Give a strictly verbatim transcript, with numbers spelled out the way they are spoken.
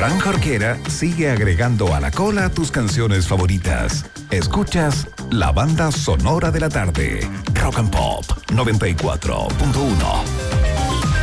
Franja Orquera sigue agregando a la cola tus canciones favoritas. Escuchas la banda sonora de la tarde. Rock and Pop noventa y cuatro punto uno.